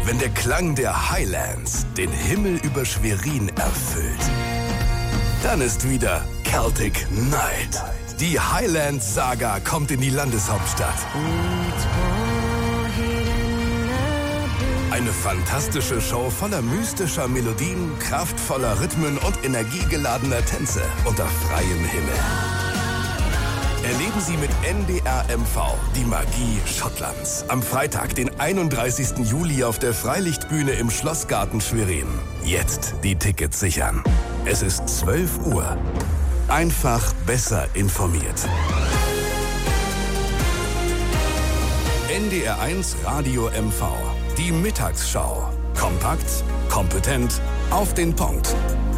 wenn der Klang der Highlands den Himmel über Schwerin erfüllt. Dann ist wieder Celtic Night. Die Highlands-Saga kommt in die Landeshauptstadt. Eine fantastische Show voller mystischer Melodien, kraftvoller Rhythmen und energiegeladener Tänze unter freiem Himmel. Erleben Sie mit NDR MV die Magie Schottlands. Am Freitag, den 31. Juli auf der Freilichtbühne im Schlossgarten Schwerin. Jetzt die Tickets sichern. Es ist 12 Uhr. Einfach besser informiert. NDR 1 Radio MV. Die Mittagsschau. Kompakt, kompetent, auf den Punkt.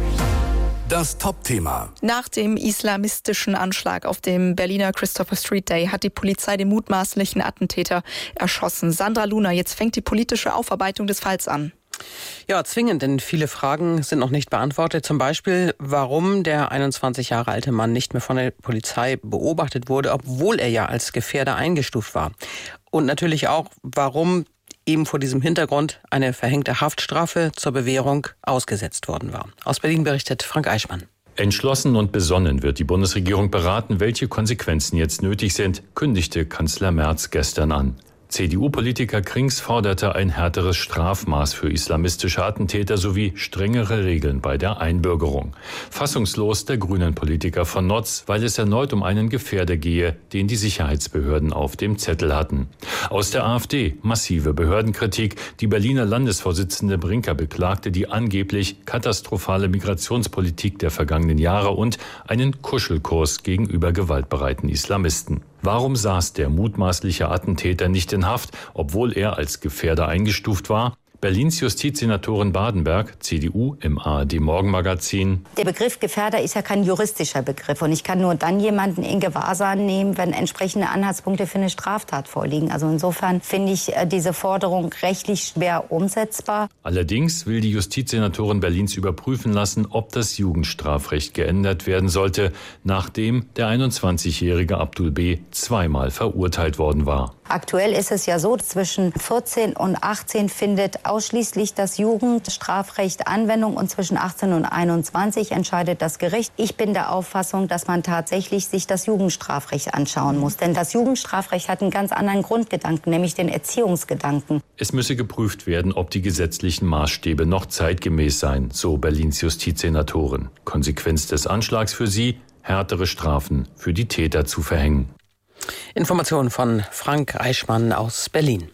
Das Top-Thema. Nach dem islamistischen Anschlag auf dem Berliner Christopher Street Day hat die Polizei den mutmaßlichen Attentäter erschossen. Sandra Luna, jetzt fängt die politische Aufarbeitung des Falls an. Ja, zwingend, denn viele Fragen sind noch nicht beantwortet. Zum Beispiel, warum der 21 Jahre alte Mann nicht mehr von der Polizei beobachtet wurde, obwohl er ja als Gefährder eingestuft war. Und natürlich auch, warum eben vor diesem Hintergrund eine verhängte Haftstrafe zur Bewährung ausgesetzt worden war. Aus Berlin berichtet Frank Eichmann. Entschlossen und besonnen wird die Bundesregierung beraten, welche Konsequenzen jetzt nötig sind, kündigte Kanzler Merz gestern an. CDU-Politiker Krings forderte ein härteres Strafmaß für islamistische Attentäter sowie strengere Regeln bei der Einbürgerung. Fassungslos der Grünen-Politiker von Notz, weil es erneut um einen Gefährder gehe, den die Sicherheitsbehörden auf dem Zettel hatten. Aus der AfD massive Behördenkritik. Die Berliner Landesvorsitzende Brinker beklagte die angeblich katastrophale Migrationspolitik der vergangenen Jahre und einen Kuschelkurs gegenüber gewaltbereiten Islamisten. Warum saß der mutmaßliche Attentäter nicht in Haft, obwohl er als Gefährder eingestuft war? Berlins Justizsenatorin Badenberg, CDU, im ARD-Morgenmagazin. Der Begriff Gefährder ist ja kein juristischer Begriff. Und ich kann nur dann jemanden in Gewahrsam nehmen, wenn entsprechende Anhaltspunkte für eine Straftat vorliegen. Also insofern finde ich diese Forderung rechtlich schwer umsetzbar. Allerdings will die Justizsenatorin Berlins überprüfen lassen, ob das Jugendstrafrecht geändert werden sollte, nachdem der 21-jährige Abdul B. zweimal verurteilt worden war. Aktuell ist es ja so, zwischen 14 und 18 findet ausschließlich das Jugendstrafrecht Anwendung und zwischen 18 und 21 entscheidet das Gericht. Ich bin der Auffassung, dass man tatsächlich sich das Jugendstrafrecht anschauen muss. Denn das Jugendstrafrecht hat einen ganz anderen Grundgedanken, nämlich den Erziehungsgedanken. Es müsse geprüft werden, ob die gesetzlichen Maßstäbe noch zeitgemäß seien, so Berlins Justizsenatorin. Konsequenz des Anschlags für sie, härtere Strafen für die Täter zu verhängen. Informationen von Frank Eichmann aus Berlin.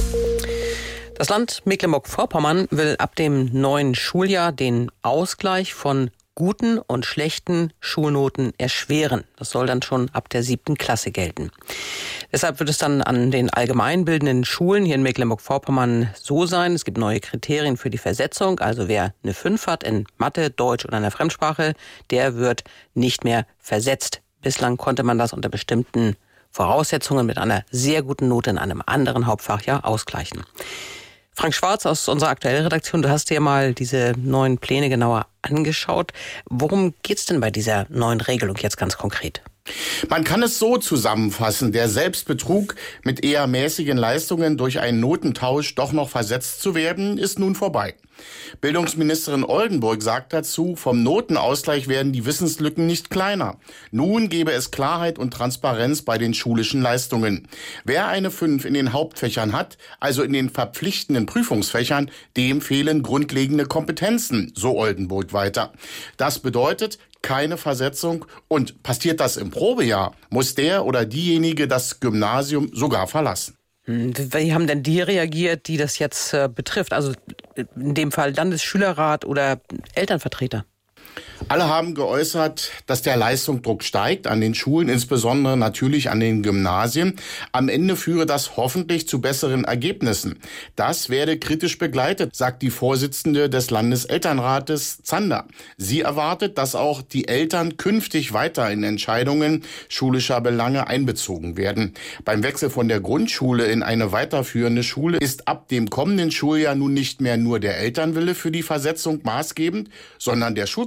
Das Land Mecklenburg-Vorpommern will ab dem neuen Schuljahr den Ausgleich von guten und schlechten Schulnoten erschweren. Das soll dann schon ab der 7. Klasse gelten. Deshalb wird es dann an den allgemeinbildenden Schulen hier in Mecklenburg-Vorpommern so sein, es gibt neue Kriterien für die Versetzung. Also wer eine 5 hat in Mathe, Deutsch oder einer Fremdsprache, der wird nicht mehr versetzt. Bislang konnte man das unter bestimmten Voraussetzungen mit einer sehr guten Note in einem anderen Hauptfach ja ausgleichen. Frank Schwarz aus unserer aktuellen Redaktion, du hast dir mal diese neuen Pläne genauer angeschaut. Worum geht's denn bei dieser neuen Regelung jetzt ganz konkret? Man kann es so zusammenfassen, der Selbstbetrug mit eher mäßigen Leistungen durch einen Notentausch doch noch versetzt zu werden, ist nun vorbei. Bildungsministerin Oldenburg sagt dazu, vom Notenausgleich werden die Wissenslücken nicht kleiner. Nun gebe es Klarheit und Transparenz bei den schulischen Leistungen. Wer eine 5 in den Hauptfächern hat, also in den verpflichtenden Prüfungsfächern, dem fehlen grundlegende Kompetenzen, so Oldenburg weiter. Das bedeutet, keine Versetzung und passiert das im Probejahr, muss der oder diejenige das Gymnasium sogar verlassen. Wie haben denn die reagiert, die das jetzt betrifft? Also in dem Fall Landesschülerrat oder Elternvertreter? Alle haben geäußert, dass der Leistungsdruck steigt an den Schulen, insbesondere natürlich an den Gymnasien. Am Ende führe das hoffentlich zu besseren Ergebnissen. Das werde kritisch begleitet, sagt die Vorsitzende des Landeselternrates Zander. Sie erwartet, dass auch die Eltern künftig weiter in Entscheidungen schulischer Belange einbezogen werden. Beim Wechsel von der Grundschule in eine weiterführende Schule ist ab dem kommenden Schuljahr nun nicht mehr nur der Elternwille für die Versetzung maßgebend, sondern der Schulkonferenz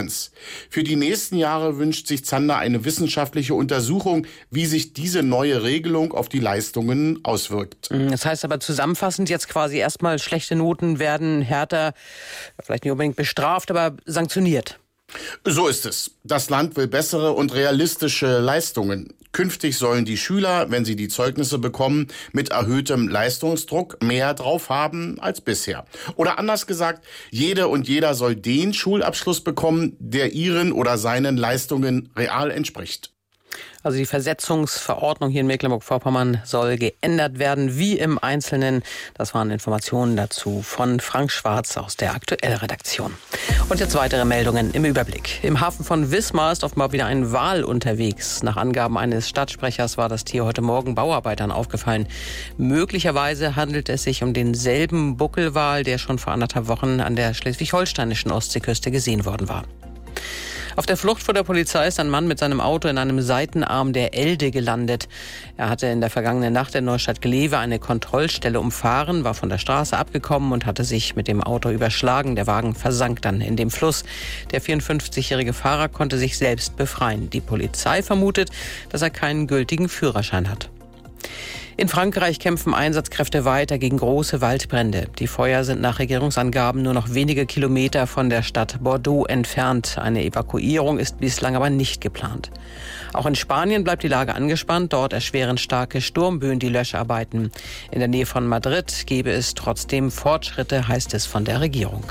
Konkurrenz. Für die nächsten Jahre wünscht sich Zander eine wissenschaftliche Untersuchung, wie sich diese neue Regelung auf die Leistungen auswirkt. Das heißt aber zusammenfassend jetzt quasi erstmal, schlechte Noten werden härter, vielleicht nicht unbedingt bestraft, aber sanktioniert. So ist es. Das Land will bessere und realistische Leistungen. Künftig sollen die Schüler, wenn sie die Zeugnisse bekommen, mit erhöhtem Leistungsdruck mehr drauf haben als bisher. Oder anders gesagt, jede und jeder soll den Schulabschluss bekommen, der ihren oder seinen Leistungen real entspricht. Also die Versetzungsverordnung hier in Mecklenburg-Vorpommern soll geändert werden, wie im Einzelnen. Das waren Informationen dazu von Frank Schwarz aus der Aktuell-Redaktion. Und jetzt weitere Meldungen im Überblick. Im Hafen von Wismar ist offenbar wieder ein Wal unterwegs. Nach Angaben eines Stadtsprechers war das Tier heute Morgen Bauarbeitern aufgefallen. Möglicherweise handelt es sich um denselben Buckelwal, der schon vor 1,5 Wochen an der schleswig-holsteinischen Ostseeküste gesehen worden war. Auf der Flucht vor der Polizei ist ein Mann mit seinem Auto in einem Seitenarm der Elde gelandet. Er hatte in der vergangenen Nacht in Neustadt-Glewe eine Kontrollstelle umfahren, war von der Straße abgekommen und hatte sich mit dem Auto überschlagen. Der Wagen versank dann in dem Fluss. Der 54-jährige Fahrer konnte sich selbst befreien. Die Polizei vermutet, dass er keinen gültigen Führerschein hat. In Frankreich kämpfen Einsatzkräfte weiter gegen große Waldbrände. Die Feuer sind nach Regierungsangaben nur noch wenige Kilometer von der Stadt Bordeaux entfernt. Eine Evakuierung ist bislang aber nicht geplant. Auch in Spanien bleibt die Lage angespannt. Dort erschweren starke Sturmböen die Löscharbeiten. In der Nähe von Madrid gebe es trotzdem Fortschritte, heißt es von der Regierung.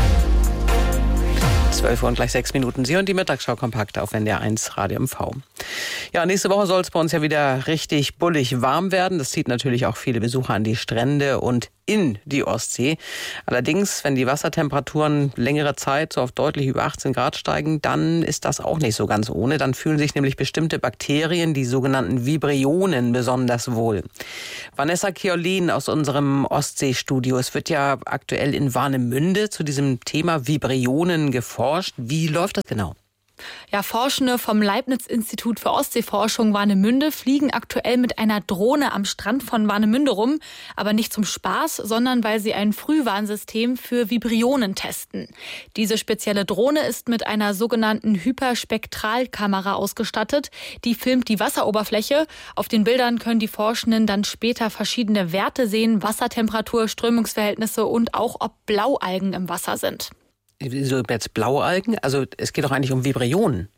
12 Uhr und gleich 6 Minuten. Sie und die Mittagsschau kompakt auf NDR 1 Radio MV. Ja, nächste Woche soll es bei uns ja wieder richtig bullig warm werden. Das zieht natürlich auch viele Besucher an die Strände und in die Ostsee. Allerdings, wenn die Wassertemperaturen längere Zeit so auf deutlich über 18 Grad steigen, dann ist das auch nicht so ganz ohne. Dann fühlen sich nämlich bestimmte Bakterien, die sogenannten Vibrionen, besonders wohl. Vanessa Chiolin aus unserem Ostseestudio. Es wird ja aktuell in Warnemünde zu diesem Thema Vibrionen geforscht. Wie läuft das genau? Ja, Forschende vom Leibniz-Institut für Ostseeforschung Warnemünde fliegen aktuell mit einer Drohne am Strand von Warnemünde rum, aber nicht zum Spaß, sondern weil sie ein Frühwarnsystem für Vibrionen testen. Diese spezielle Drohne ist mit einer sogenannten Hyperspektralkamera ausgestattet. Die filmt die Wasseroberfläche. Auf den Bildern können die Forschenden dann später verschiedene Werte sehen, Wassertemperatur, Strömungsverhältnisse und auch, ob Blaualgen im Wasser sind. Wieso jetzt Blaualgen? Also es geht doch eigentlich um Vibrionen.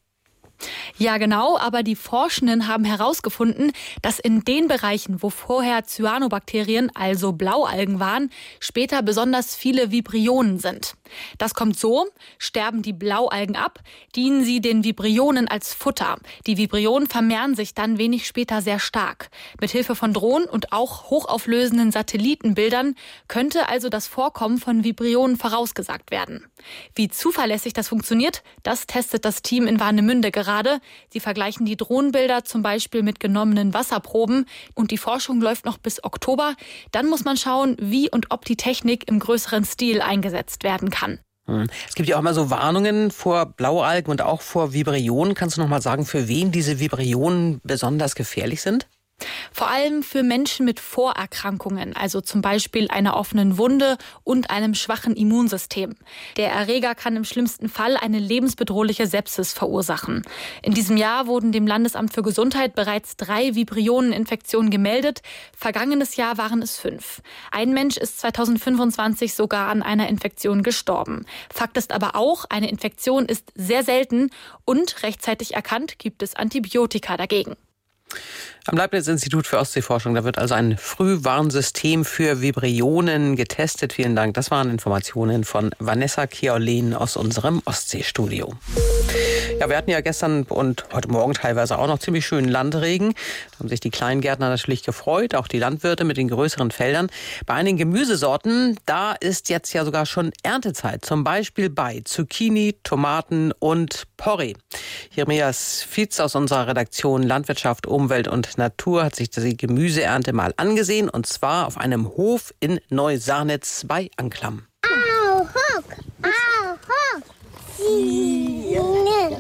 Ja, genau, aber die Forschenden haben herausgefunden, dass in den Bereichen, wo vorher Cyanobakterien, also Blaualgen waren, später besonders viele Vibrionen sind. Das kommt so: sterben die Blaualgen ab, dienen sie den Vibrionen als Futter. Die Vibrionen vermehren sich dann wenig später sehr stark. Mithilfe von Drohnen und auch hochauflösenden Satellitenbildern könnte also das Vorkommen von Vibrionen vorausgesagt werden. Wie zuverlässig das funktioniert, das testet das Team in Warnemünde gerade. Sie vergleichen die Drohnenbilder zum Beispiel mit genommenen Wasserproben und die Forschung läuft noch bis Oktober. Dann muss man schauen, wie und ob die Technik im größeren Stil eingesetzt werden kann. Es gibt ja auch mal so Warnungen vor Blaualgen und auch vor Vibrionen. Kannst du noch mal sagen, für wen diese Vibrionen besonders gefährlich sind? Vor allem für Menschen mit Vorerkrankungen, also zum Beispiel einer offenen Wunde und einem schwachen Immunsystem. Der Erreger kann im schlimmsten Fall eine lebensbedrohliche Sepsis verursachen. In diesem Jahr wurden dem Landesamt für Gesundheit bereits 3 Vibrioneninfektionen gemeldet. Vergangenes Jahr waren es 5. Ein Mensch ist 2025 sogar an einer Infektion gestorben. Fakt ist aber auch, eine Infektion ist sehr selten und rechtzeitig erkannt gibt es Antibiotika dagegen. Am Leibniz-Institut für Ostseeforschung, da wird also ein Frühwarnsystem für Vibrionen getestet. Vielen Dank. Das waren Informationen von Vanessa Chiolin aus unserem Ostseestudio. Ja, wir hatten ja gestern und heute Morgen teilweise auch noch ziemlich schönen Landregen. Da haben sich die Kleingärtner natürlich gefreut, auch die Landwirte mit den größeren Feldern. Bei einigen Gemüsesorten, da ist jetzt ja sogar schon Erntezeit. Zum Beispiel bei Zucchini, Tomaten und Porree. Jeremias Fietz aus unserer Redaktion Landwirtschaft, Umwelt und Natur hat sich die Gemüseernte mal angesehen. Und zwar auf einem Hof in Neusarnitz bei Anklam.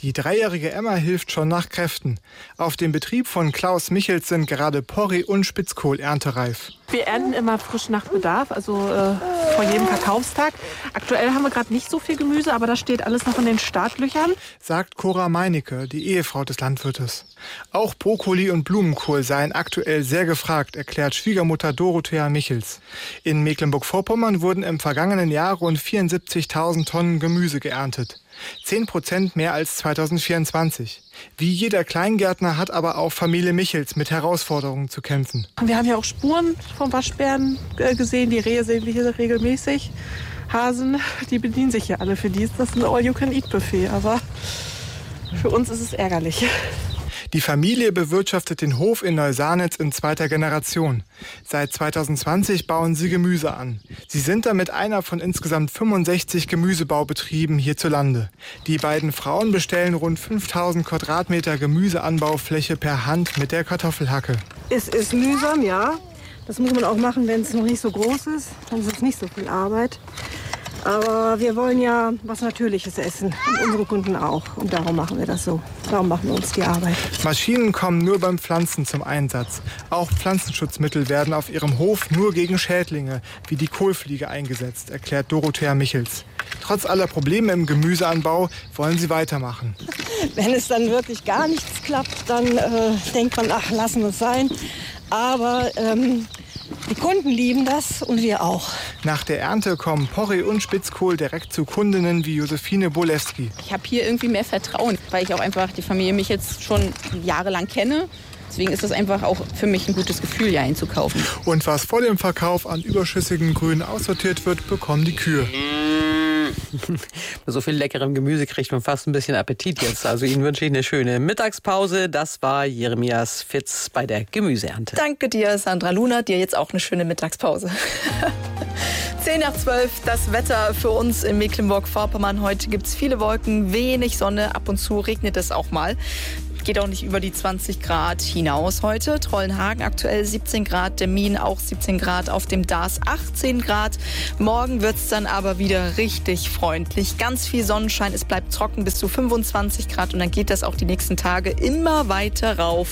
Die 3-jährige Emma hilft schon nach Kräften. Auf dem Betrieb von Klaus Michels sind gerade Porree und Spitzkohl erntereif. Wir ernten immer frisch nach Bedarf, also vor jedem Verkaufstag. Aktuell haben wir gerade nicht so viel Gemüse, aber das steht alles noch in den Startlöchern. Sagt Cora Meinecke, die Ehefrau des Landwirtes. Auch Brokkoli und Blumenkohl seien aktuell sehr gefragt, erklärt Schwiegermutter Dorothea Michels. In Mecklenburg-Vorpommern wurden im vergangenen Jahr rund 74.000 Tonnen Gemüse geerntet. 10% mehr als 2024. Wie jeder Kleingärtner hat aber auch Familie Michels mit Herausforderungen zu kämpfen. Wir haben ja auch Spuren vom Waschbären gesehen. Die Rehe sehen wir hier regelmäßig. Hasen, die bedienen sich ja alle. Für die ist das ein All-You-Can-Eat-Buffet. Aber für uns ist es ärgerlich. Die Familie bewirtschaftet den Hof in Neusanitz in 2. Generation. Seit 2020 bauen sie Gemüse an. Sie sind damit einer von insgesamt 65 Gemüsebaubetrieben hierzulande. Die beiden Frauen bestellen rund 5000 Quadratmeter Gemüseanbaufläche per Hand mit der Kartoffelhacke. Es ist mühsam, ja. Das muss man auch machen, wenn es noch nicht so groß ist. Dann ist es nicht so viel Arbeit. Aber wir wollen ja was Natürliches essen und unsere Kunden auch. Und darum machen wir das so. Darum machen wir uns die Arbeit. Maschinen kommen nur beim Pflanzen zum Einsatz. Auch Pflanzenschutzmittel werden auf ihrem Hof nur gegen Schädlinge wie die Kohlfliege eingesetzt, erklärt Dorothea Michels. Trotz aller Probleme im Gemüseanbau wollen sie weitermachen. Wenn es dann wirklich gar nichts klappt, dann denkt man, ach, lassen wir es sein. Aber die Kunden lieben das und wir auch. Nach der Ernte kommen Porree und Spitzkohl direkt zu Kundinnen wie Josephine Bolewski. Ich habe hier irgendwie mehr Vertrauen, weil ich auch einfach die Familie mich jetzt schon jahrelang kenne. Deswegen ist das einfach auch für mich ein gutes Gefühl, hier einzukaufen. Und was vor dem Verkauf an überschüssigem Grün aussortiert wird, bekommen die Kühe. Bei so viel leckerem Gemüse kriegt man fast ein bisschen Appetit jetzt. Also Ihnen wünsche ich eine schöne Mittagspause. Das war Jeremias Fitz bei der Gemüseernte. Danke dir, Sandra Luna. Dir jetzt auch eine schöne Mittagspause. 10:12, das Wetter für uns in Mecklenburg-Vorpommern. Heute gibt es viele Wolken, wenig Sonne, ab und zu regnet es auch mal. Geht auch nicht über die 20 Grad hinaus heute. Trollenhagen aktuell 17 Grad, Demmin auch 17 Grad, auf dem Darß 18 Grad. Morgen wird's dann aber wieder richtig freundlich. Ganz viel Sonnenschein, es bleibt trocken bis zu 25 Grad und dann geht das auch die nächsten Tage immer weiter rauf.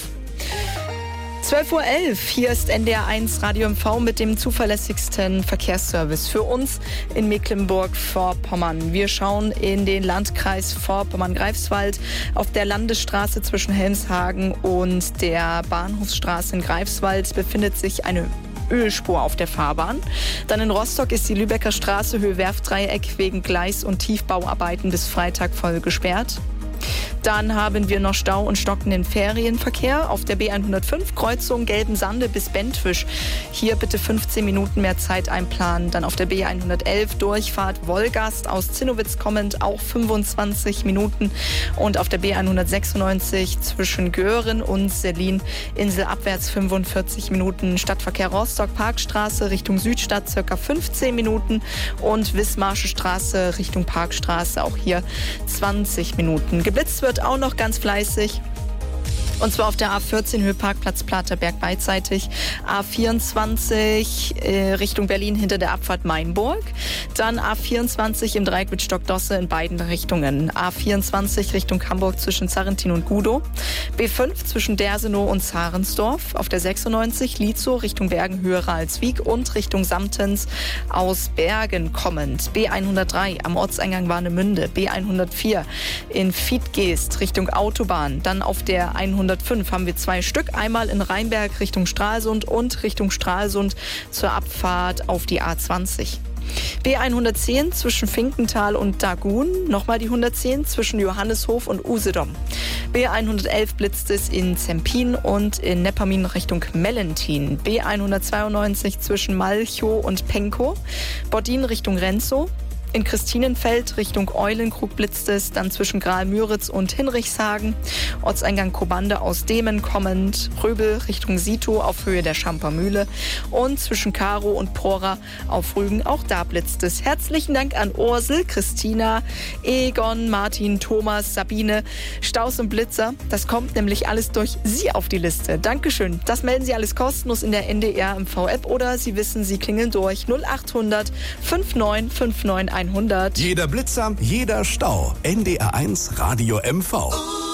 12:11 Uhr, hier ist NDR1 Radio MV mit dem zuverlässigsten Verkehrsservice für uns in Mecklenburg-Vorpommern. Wir schauen in den Landkreis Vorpommern-Greifswald. Auf der Landesstraße zwischen Helmshagen und der Bahnhofsstraße in Greifswald befindet sich eine Ölspur auf der Fahrbahn. Dann in Rostock ist die Lübecker Straße Höhe Werftdreieck wegen Gleis- und Tiefbauarbeiten bis Freitag voll gesperrt. Dann haben wir noch Stau und stockenden Ferienverkehr auf der B105 Kreuzung Gelbensande bis Bentwisch. Hier bitte 15 Minuten mehr Zeit einplanen. Dann auf der B111 Durchfahrt Wolgast aus Zinnowitz kommend auch 25 Minuten. Und auf der B196 zwischen Göhren und Sellin inselabwärts 45 Minuten. Stadtverkehr Rostock Parkstraße Richtung Südstadt ca. 15 Minuten. Und Wismarsche Straße Richtung Parkstraße auch hier 20 Minuten. Geblitzt wird auch noch ganz fleißig. Und zwar auf der A14 Höhe Parkplatz Platerberg beidseitig, A24 Richtung Berlin hinter der Abfahrt Mainburg, dann A24 im Dreieck mit Stockdosse in beiden Richtungen, A24 Richtung Hamburg zwischen Zarrentin und Gudow, B5 zwischen Dersenow und Zarensdorf, auf der 96 Lietzow Richtung Bergen-Höhe Ralswiek und Richtung Samtens aus Bergen kommend, B103 am Ortseingang Warnemünde, B104 in Fiedgeest Richtung Autobahn, dann auf der 105 haben wir 2 Stück, einmal in Rheinberg Richtung Stralsund und Richtung Stralsund zur Abfahrt auf die A20. B110 zwischen Finkenthal und Dagun, nochmal die 110 zwischen Johanneshof und Usedom. B111 blitzt es in Zempin und in Neppermin Richtung Mellentin. B192 zwischen Malchow und Penkow, Boddin Richtung Renzow. In Christinenfeld Richtung Eulenkrug blitzt es, dann zwischen Graal-Müritz und Hinrichshagen. Ortseingang Kobande aus Demen kommend, Röbel Richtung Sito auf Höhe der Schampermühle und zwischen Karo und Prora auf Rügen, auch da blitzt es. Herzlichen Dank an Ursel, Christina, Egon, Martin, Thomas, Sabine, Staus und Blitzer. Das kommt nämlich alles durch Sie auf die Liste. Dankeschön. Das melden Sie alles kostenlos in der NDR MV-App oder Sie wissen, Sie klingeln durch 0800 5959 100. Jeder Blitzer, jeder Stau. NDR1 Radio MV.